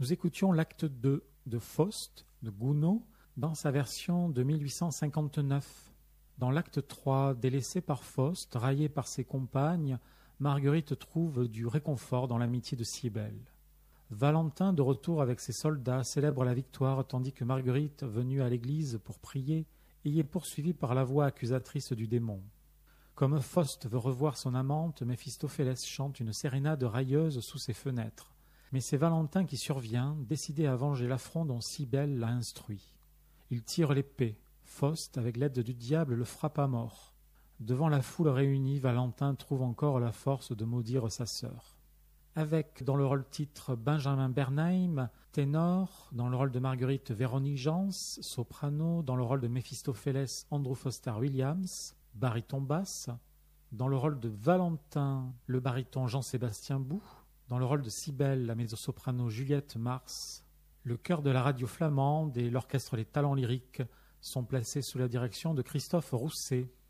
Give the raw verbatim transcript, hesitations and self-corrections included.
Nous écoutions l'acte deux de Faust de Gounod dans sa version de mille huit cent cinquante-neuf. Dans l'acte trois, délaissée par Faust, raillée par ses compagnes, Marguerite trouve du réconfort dans l'amitié de Cybèle. Valentin, de retour avec ses soldats, célèbre la victoire, tandis que Marguerite, venue à l'église pour prier, y est poursuivie par la voix accusatrice du démon. Comme Faust veut revoir son amante, Méphistophélès chante une sérénade railleuse sous ses fenêtres. Mais c'est Valentin qui survient, décidé à venger l'affront dont Cybèle l'a instruit. Il tire l'épée. Faust, avec l'aide du diable, le frappe à mort. Devant la foule réunie, Valentin trouve encore la force de maudire sa sœur. Avec, dans le rôle-titre, Benjamin Bernheim, ténor, dans le rôle de Marguerite, Véronique Jans, soprano, dans le rôle de Méphistophélès, Andrew Foster Williams, baryton basse, dans le rôle de Valentin, le baryton Jean-Sébastien Bou, dans le rôle de Cybèle, la mezzo-soprano Juliette Mars. Le chœur de la radio flamande et l'orchestre Les Talents Lyriques sont placés sous la direction de Christophe Rousset.